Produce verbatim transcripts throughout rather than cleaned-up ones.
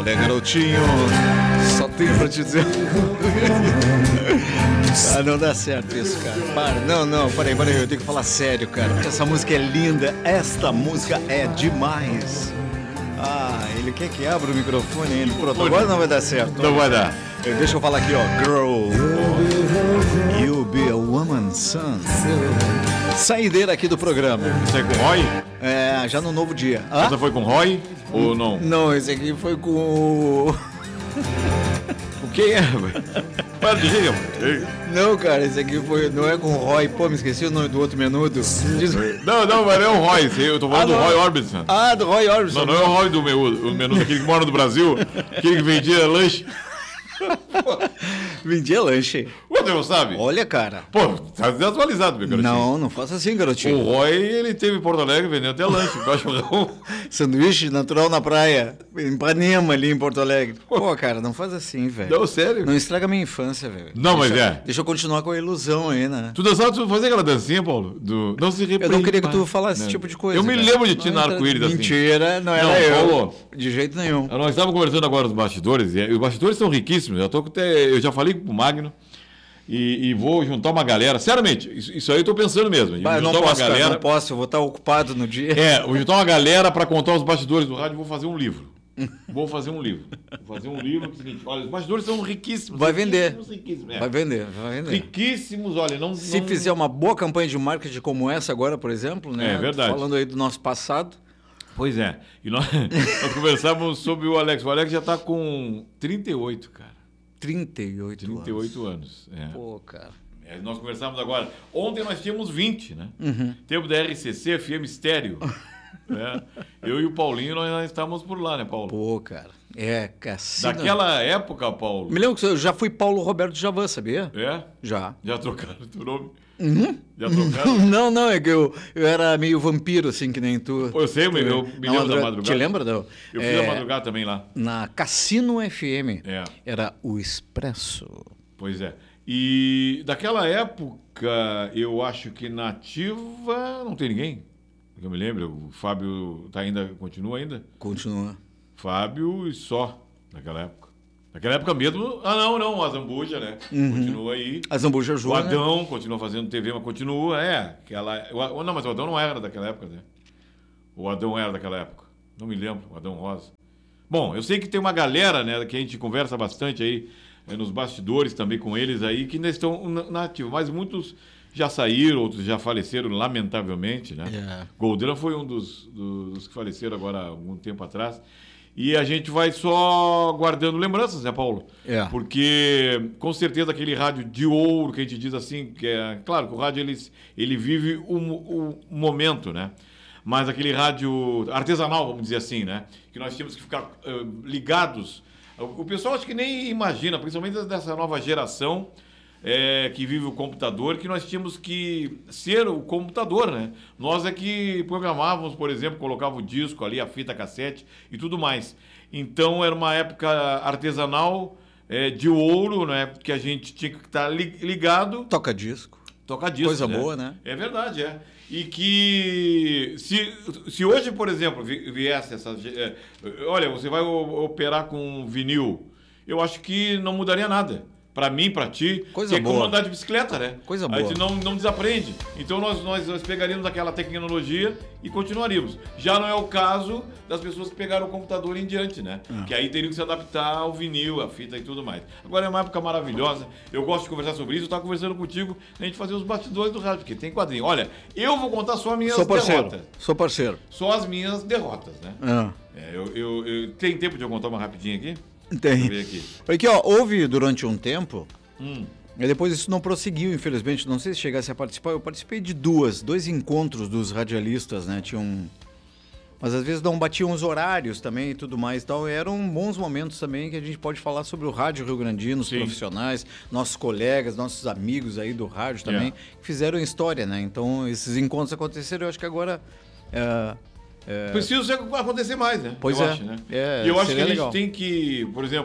Olha, garotinho, só tenho pra te dizer. Ah, não dá certo isso, cara. Para, não, não, peraí, peraí, eu tenho que falar sério, cara. Porque essa música é linda, esta música é demais. Ah, ele quer que abra o microfone ainda. Pronto, agora não vai dar certo. Não vai dar. Deixa eu falar aqui, ó. Girl, you'll be a woman's son. Saideira aqui do programa. Você é com o Roy? É, já no novo dia. Ah? Essa foi com o Roy ou não? Não, esse aqui foi com o... O que é, velho? Não, cara, esse aqui foi, não é com o Roy. Pô, me esqueci o nome do outro menudo. Diz... Não, não, mas não é o Roy. Eu tô falando ah, do Roy Orbison. Ah, do Roy Orbison. Não, não é o Roy do menudo, o menudo, aquele que mora no Brasil, aquele que vendia lanche. Vendia lanche. Você não sabe? Olha, cara. Pô, tá desatualizado, meu garotinho. Não, não faça assim, garotinho. O Roy, ele teve em Porto Alegre vendendo até lanche, cachorrão. Sanduíche natural na praia, em Ipanema, ali em Porto Alegre. Pô, cara, não faz assim, velho. Não, sério? Não estraga a minha infância, velho. Não, deixa, mas é. Deixa eu continuar com a ilusão aí, né? Tu dançava, tu fazia aquela dancinha, Paulo? Do... Não se reprima. Eu não queria que tu falasse esse tipo de coisa. Eu me cara. lembro de ti na arco-íris assim. Mentira, não era não, eu. Paulo, de jeito nenhum. Nós estávamos conversando agora dos bastidores, e os bastidores são riquíssimos. Eu, tô até, eu já falei pro Magno. E, e vou juntar uma galera. Sinceramente, isso, isso aí eu tô pensando mesmo. Bah, eu não posso, uma galera... cara, não posso, eu vou estar ocupado no dia. É, vou juntar uma galera para contar os bastidores do rádio e vou fazer um livro. Vou fazer um livro. Vou fazer um livro que é o seguinte, olha, os bastidores são riquíssimos. Vai riquíssimos, vender. Riquíssimos, é. Vai vender, vai vender. Riquíssimos, olha, não... Se não... fizer uma boa campanha de marketing como essa agora, por exemplo, né? É verdade. Falando aí do nosso passado. Pois é. E nós, nós conversávamos sobre o Alex. O Alex já está com trinta e oito, cara. trinta e oito trinta e oito anos. anos. É. Pô, cara. É, nós conversávamos agora. Ontem nós tínhamos vinte, né? Uhum. Tempo da R C C, F M Estéreo. Né? Eu e o Paulinho, nós, nós estávamos por lá, né, Paulo? Pô, cara. É, caceta. Daquela época, Paulo... Me lembro que eu já fui Paulo Roberto Javan, sabia? É? Já. Já trocaram o teu nome? Uhum. Já trocaram? Não, não, é que eu, eu era meio vampiro, assim, que nem tu. Pô, eu sei, eu, eu me lembro da madrugada. Te lembra, não? Eu fiz é, a madrugada também lá. Na Cassino F M. É. Era o Expresso. Pois é. E daquela época, eu acho que na ativa não tem ninguém. Eu me lembro, o Fábio tá ainda, continua ainda? Continua. Fábio e só, naquela época. Naquela época mesmo, ah não, não, a Zambuja, né? Uhum. Continua aí. A Zambuja Júnior. O Adão, né? Continua fazendo T V, mas continua, é. Aquela, o, não, mas o Adão não era daquela época, né? O Adão era daquela época. Não me lembro, o Adão Rosa. Bom, eu sei que tem uma galera, né, que a gente conversa bastante aí, é, nos bastidores também com eles aí, que ainda estão na ativa, mas muitos já saíram, outros já faleceram, lamentavelmente, né? Yeah. Goldrana foi um dos, dos que faleceram agora há algum tempo atrás. E a gente vai só guardando lembranças, né, Paulo? É. Porque, com certeza, aquele rádio de ouro que a gente diz assim, que é... Claro que o rádio, ele, ele vive o um, um momento, né? Mas aquele rádio artesanal, vamos dizer assim, né? Que nós tínhamos que ficar uh, ligados. O pessoal acho que nem imagina, principalmente dessa nova geração... É, que vive o computador, que nós tínhamos que ser o computador, né? Nós é que programávamos, por exemplo, colocava o disco ali, a fita cassete e tudo mais. Então era uma época artesanal, é, de ouro, né? Que a gente tinha que estar ligado. Toca disco. Toca disco, coisa né? boa, né? É verdade, é. E que se, se hoje, por exemplo, viesse essa... É, olha, você vai operar com vinil, eu acho que não mudaria nada. Pra mim, pra ti, coisa que é boa. como andar de bicicleta, né? Coisa a boa. A gente não, não desaprende. Então nós, nós, nós pegaríamos aquela tecnologia e continuaríamos. Já não é o caso das pessoas que pegaram o computador em diante, né? Ah. Que aí teriam que se adaptar ao vinil, à fita e tudo mais. Agora é uma época maravilhosa. Eu gosto de conversar sobre isso. Eu estava conversando contigo, a gente fazer os bastidores do rádio, porque tem quadrinho. Olha, eu vou contar só as minhas Sou parceiro. derrotas. Sou parceiro. Só as minhas derrotas, né? Ah. É, eu, eu, eu... Tem tempo de eu contar uma rapidinha aqui? Tem. Deixa eu ver aqui. Porque, ó, houve durante um tempo... Hum. E depois isso não prosseguiu, infelizmente. Não sei se chegasse a participar. Eu participei de duas, dois encontros dos radialistas, né? Tinham... Mas às vezes não batiam os horários também e tudo mais. Então eram bons momentos também que a gente pode falar sobre o rádio rio-grandino, os Sim. profissionais, nossos colegas, nossos amigos aí do rádio também, yeah. que fizeram história, né? Então esses encontros aconteceram, eu acho que agora... É... É... Precisa acontecer mais, né? Pois eu é. Acho, né? é. E eu acho que a gente legal. tem que, por exemplo...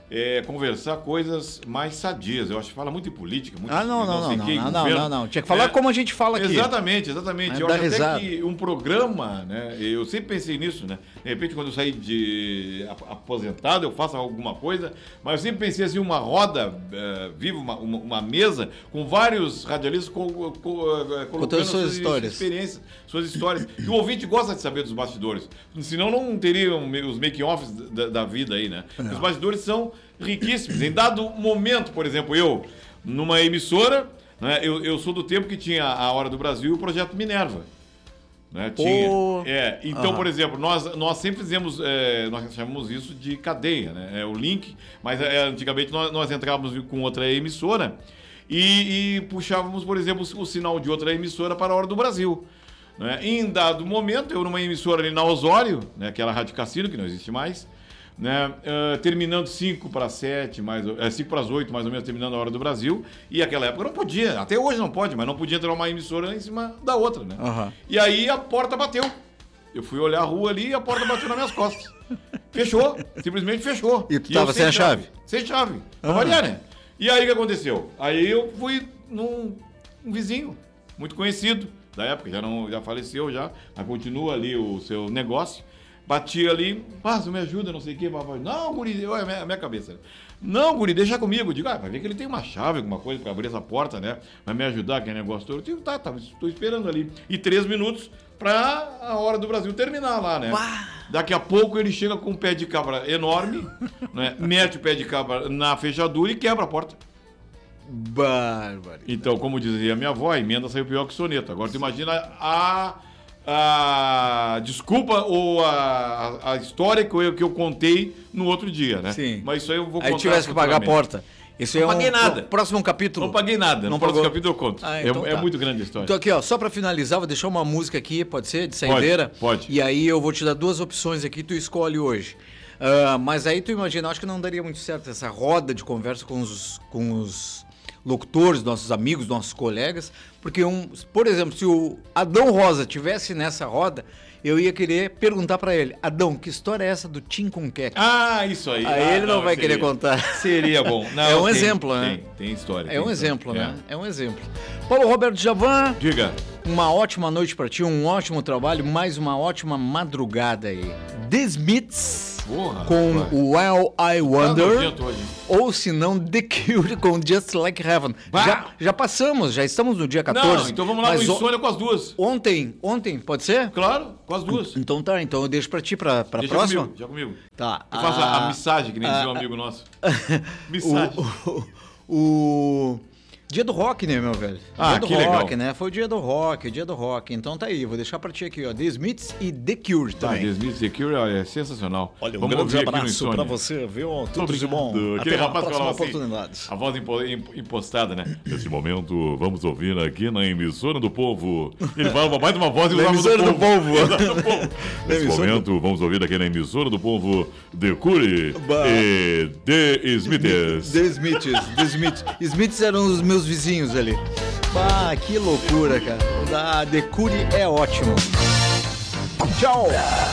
é, conversar coisas mais sadias. Eu acho que fala muito em política, muito Ah, não, não, não, sei não, quem, não, não, governo. não, não. Tinha que falar É, como a gente fala aqui. Exatamente, exatamente. É, Eu dá acho risada. até que um programa, né? Eu sempre pensei nisso, né? De repente, quando eu sair de ap- aposentado, eu faço alguma coisa, mas eu sempre pensei assim, uma roda eh, viva, uma, uma, uma mesa com vários radialistas co, co, eh, colocando suas histórias. experiências, suas histórias. E o ouvinte gosta de saber dos bastidores. Senão não teriam os making-offs da, da vida aí, né? Os bastidores são riquíssimos. Em dado momento, por exemplo, eu, numa emissora, né, eu, eu sou do tempo que tinha a Hora do Brasil e o Projeto Minerva. Né, tinha. Oh. É, então, Aham. por exemplo, nós, nós sempre fizemos, é, nós chamamos isso de cadeia, né? É o link, mas é, antigamente nós, nós entrávamos com outra emissora e, e puxávamos, por exemplo, o sinal de outra emissora para a Hora do Brasil. Né? E em dado momento, eu numa emissora ali na Osório, né, aquela Rádio Cassino, que não existe mais, né, uh, terminando cinco para sete, mais, é, cinco para as oito, mais ou menos, terminando a Hora do Brasil, e aquela época não podia, até hoje não pode, mas não podia entrar uma emissora em cima da outra, né? Aham. E aí a porta bateu. Eu fui olhar a rua ali e a porta bateu nas minhas costas. Fechou, simplesmente fechou. E tu eu tava sem a chave? Sem chave, pra Ah. variar, né? E aí o que aconteceu? Aí eu fui num um vizinho, muito conhecido da época, já, não, já faleceu já, mas continua ali o seu negócio. Bati ali, ah, você me ajuda, não sei o que, papai. Não, guri, olha a minha, a minha cabeça. Não, guri, deixa comigo. Eu digo, ah, vai ver que ele tem uma chave, alguma coisa pra abrir essa porta, né? Vai me ajudar, que é negócio todo. Eu digo, tá, tá, estou esperando ali. E três minutos pra a Hora do Brasil terminar lá, né? Uá. Daqui a pouco ele chega com um pé de cabra enorme, né? Mete o pé de cabra na fechadura e quebra a porta. Bárbaro. Então, como dizia minha avó, a emenda saiu pior que soneto. Agora tu imagina a, a desculpa ou a, a história que eu, que eu contei no outro dia, né? Sim. Mas isso aí eu vou contar. Aí tivesse que pagar a futuramente. porta. Isso Não é um, paguei nada. um próximo capítulo. Não paguei nada. Não No próximo pagou? capítulo eu conto. Ah, É- então é, tá. muito grande a história. Então aqui, ó, só pra finalizar, vou deixar uma música aqui, pode ser? De saideira? pode. E aí eu vou te dar duas opções aqui, tu escolhe hoje. Ah, mas aí tu imagina, acho que não daria muito certo essa roda de conversa com os, com os locutores, nossos amigos, nossos colegas, porque, um, por exemplo, se o Adão Rosa tivesse nessa roda, eu ia querer perguntar pra ele, Adão, que história é essa do Tim com Queque? Ah, isso aí. Aí Ah, ele não, vai seria- querer contar. Seria bom. Não, É um tem- exemplo, né? Tem, tem história. É tem um história. exemplo, É. né? É um exemplo. Paulo Roberto Javan, Diga. uma ótima noite pra ti, um ótimo trabalho, mais uma ótima madrugada aí. The Smiths Porra, com rapaz. Well I Tá Wonder, nojento hoje. ou se não The Cure com Just Like Heaven. Bah! Já, já passamos, já estamos no dia catorze. Não, então vamos lá no mas o- Insônia com as duas. Ontem, ontem, pode ser? Claro, com as duas. Então tá, então eu deixo pra ti, pra, pra Deixa próxima. comigo, deixa comigo. Tá. Eu faço a, a ah, missagem, que nem dizia um amigo nosso. Missagem. O, o, o dia do rock, né, meu velho? Ah, dia do que rock, legal. né? Foi o dia do rock, o dia do rock. Então tá aí, vou deixar pra ti aqui, ó. The Smiths e The Cure Tá, também. The Smiths The Cure é sensacional. Olha, um Vamos grande ouvir aqui no abraço Insônia. pra você, viu? Tudo de bom. Obrigado. Até Aquele uma rapaz que próxima falava assim, oportunidade. a voz impo- imp- impostada, né? Nesse momento, vamos ouvir aqui na emissora do povo. Ele falava mais de uma voz e Na usava emissora do povo. Exato, do povo. Na Nesse emissora momento, vamos ouvir aqui na emissora do povo The Cure Bah. e The Smiths. The Smiths, The Smiths. Smiths eram os meus vizinhos ali. Ah, que loucura, cara. Da The Cure é ótimo. Tchau.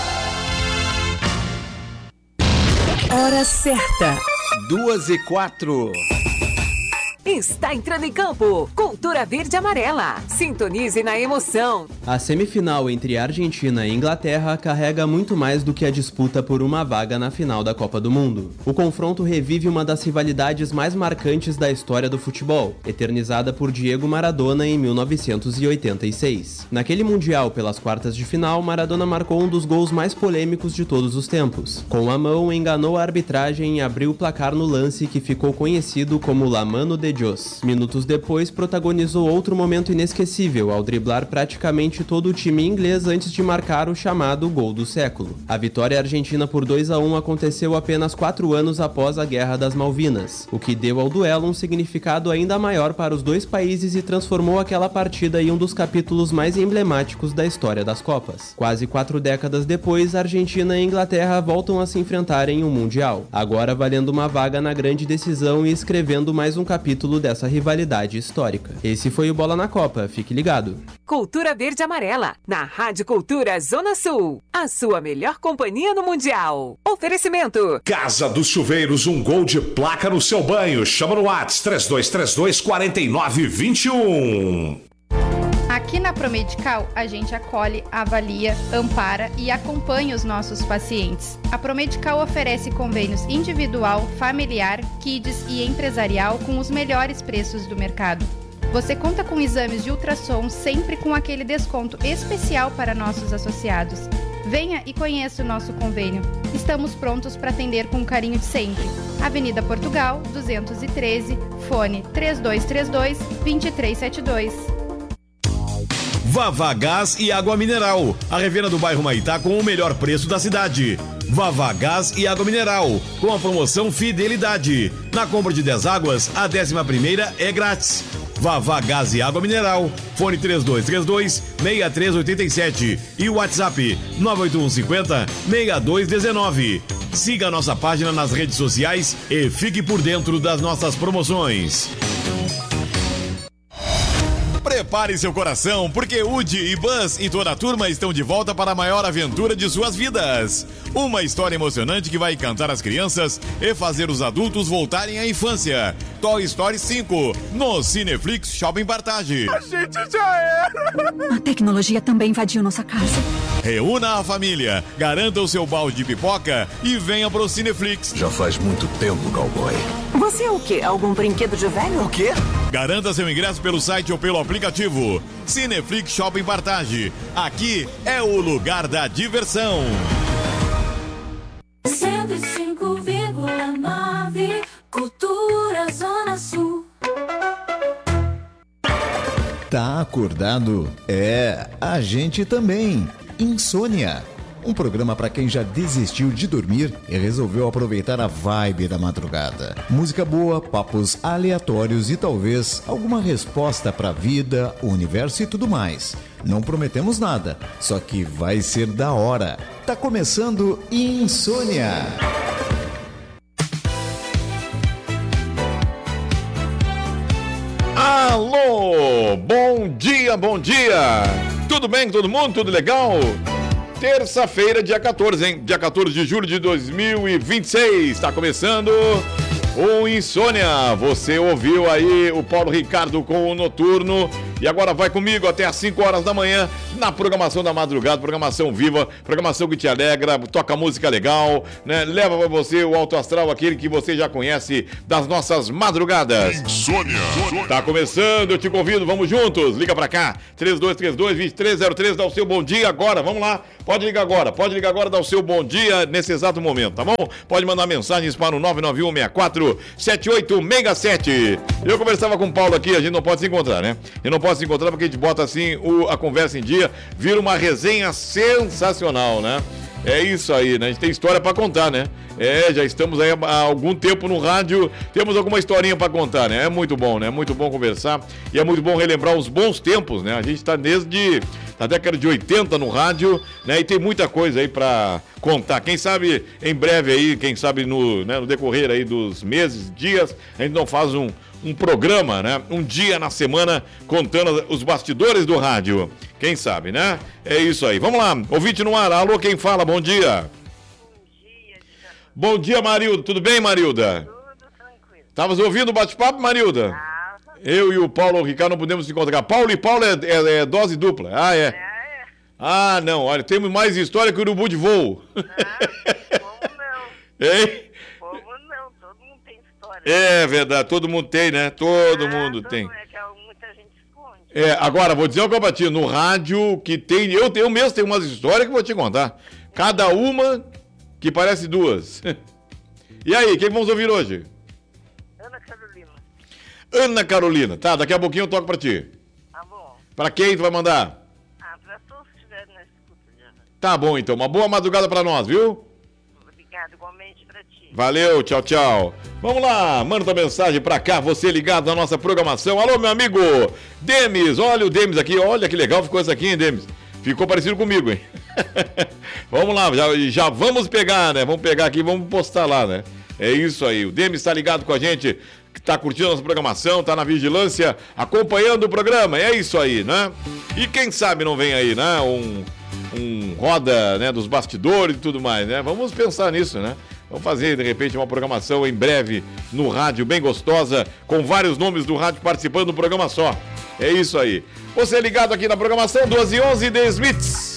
Hora certa. Duas e quatro. Está entrando em campo. Cultura Verde e Amarela. Sintonize na emoção. A semifinal entre Argentina e Inglaterra carrega muito mais do que a disputa por uma vaga na final da Copa do Mundo. O confronto revive uma das rivalidades mais marcantes da história do futebol, eternizada por Diego Maradona em mil novecentos e oitenta e seis. Naquele Mundial, pelas quartas de final, Maradona marcou um dos gols mais polêmicos de todos os tempos. Com a mão, enganou a arbitragem e abriu o placar no lance que ficou conhecido como La Mano de Dios. Minutos depois, protagonizou outro momento inesquecível ao driblar praticamente todo o time inglês antes de marcar o chamado gol do século. A vitória argentina por dois a um aconteceu apenas quatro anos após a Guerra das Malvinas, o que deu ao duelo um significado ainda maior para os dois países e transformou aquela partida em um dos capítulos mais emblemáticos da história das Copas. Quase quatro décadas depois, Argentina e Inglaterra voltam a se enfrentar em um Mundial, agora valendo uma vaga na grande decisão e escrevendo mais um capítulo título dessa rivalidade histórica. Esse foi o Bola na Copa, fique ligado. Cultura Verde e Amarela, na Rádio Cultura Zona Sul. A sua melhor companhia no Mundial. Oferecimento. Casa dos Chuveiros, um gol de placa no seu banho. Chama no WhatsApp três dois três dois, quatro nove dois um. Aqui na Promedical, a gente acolhe, avalia, ampara e acompanha os nossos pacientes. A Promedical oferece convênios individual, familiar, kids e empresarial com os melhores preços do mercado. Você conta com exames de ultrassom sempre com aquele desconto especial para nossos associados. Venha e conheça o nosso convênio. Estamos prontos para atender com o carinho de sempre. Avenida Portugal, duzentos e treze, fone três dois três dois, dois três sete dois. Vavá Gás e Água Mineral, a revenda do bairro Maitá com o melhor preço da cidade. Vavá Gás e Água Mineral, com a promoção Fidelidade. Na compra de dez águas, a décima primeira é grátis. Vavá Gás e Água Mineral, fone três dois três dois, seis três oito sete e o WhatsApp nove oito um cinco zero, seis dois um nove. Siga a nossa página nas redes sociais e fique por dentro das nossas promoções. Prepare seu coração, porque Woody e Buzz e toda a turma estão de volta para a maior aventura de suas vidas. Uma história emocionante que vai encantar as crianças e fazer os adultos voltarem à infância. Toy Story cinco, no Cineflix Shopping Partage. A gente já era! A tecnologia também invadiu nossa casa. Reúna a família, garanta o seu balde de pipoca e venha pro Cineflix. Já faz muito tempo, cowboy. Você é o quê? Algum brinquedo de velho? O quê? Garanta seu ingresso pelo site ou pelo aplicativo. Cineflix Shopping Partage. Aqui é o lugar da diversão. cento e cinco vírgula nove Cultura Zona Sul. Tá acordado? É, a gente também. Insônia. Um programa para quem já desistiu de dormir e resolveu aproveitar a vibe da madrugada. Música boa, papos aleatórios e talvez alguma resposta para a vida, o universo e tudo mais. Não prometemos nada, só que vai ser da hora. Tá começando Insônia. Alô, bom dia, bom dia. Tudo bem com todo mundo? Tudo legal? Terça-feira, dia quatorze, hein? Dia quatorze de julho de dois mil e vinte e seis. Está começando o Insônia. Você ouviu aí o Paulo Ricardo com o Noturno. E agora vai comigo até às cinco horas da manhã na programação da madrugada, programação viva, programação que te alegra, toca música legal, né? Leva pra você o alto astral, aquele que você já conhece das nossas madrugadas. Insônia. Tá começando, eu te convido, vamos juntos. Liga pra cá, três dois três dois, dois três zero três, dá o seu bom dia agora, vamos lá. Pode ligar agora, pode ligar agora, dá o seu bom dia nesse exato momento, tá bom? Pode mandar mensagens para o nove nove um seis quatro sete oito seis sete. Eu conversava com o Paulo aqui, a gente não pode se encontrar, né? A gente não pode se encontrar porque a gente bota assim o, a conversa em dia, vira uma resenha sensacional, né? É isso aí, né? A gente tem história pra contar, né? É, já estamos aí há algum tempo no rádio, temos alguma historinha pra contar, né? É muito bom, né? É muito bom conversar e é muito bom relembrar os bons tempos, né? A gente tá desde a década de oitenta no rádio, né? E tem muita coisa aí pra contar. Quem sabe em breve aí, quem sabe no, né, no decorrer aí dos meses, dias, a gente não faz um, um programa, né? Um dia na semana contando os bastidores do rádio. Quem sabe, né? É isso aí. Vamos lá, ouvinte no ar. Alô, quem fala? Bom dia. Bom dia, Marilda. Tudo bem, Marilda? Tudo tranquilo. Estavas ouvindo o bate-papo, Marilda? Eu e o Paulo Ricardo não podemos se encontrar. Paulo e Paulo é, é, é dose dupla. Ah, é. Ah, não. Olha, temos mais história que o urubu de voo. Não, povo não. Hein? Povo não. Todo mundo tem história. É verdade. Todo mundo tem, né? Todo ah, mundo todo tem. É que muita gente esconde. É, agora, vou dizer uma coisa pra ti. No rádio que tem... Eu, tenho, eu mesmo tenho umas histórias que vou te contar. Cada uma que parece duas. E aí, quem vamos ouvir hoje? Ana Carolina. Ana Carolina. Tá, daqui a pouquinho eu toco pra ti. Tá bom. Pra quem tu vai mandar? Ah, pra todos que estiverem na escuta. Já. Tá bom, então. Uma boa madrugada pra nós, viu? Obrigado, igualmente pra ti. Valeu, tchau, tchau. Vamos lá, manda tua mensagem pra cá, você ligado na nossa programação. Alô, meu amigo Demis. Olha o Demis aqui, olha que legal ficou essa aqui, hein, Demis? Ficou parecido comigo, hein? Vamos lá, já, já vamos pegar, né? Vamos pegar aqui, vamos postar lá, né? É isso aí, o Demis está ligado com a gente que tá curtindo a nossa programação, tá na vigilância, acompanhando o programa. É isso aí, né? E quem sabe não vem aí, né? Um, um roda, né, dos bastidores e tudo mais, né? Vamos pensar nisso, né? Vamos fazer, de repente, uma programação em breve no rádio, bem gostosa, com vários nomes do rádio participando do programa só. É isso aí. Você ligado aqui na programação, duas e onze, The Smiths.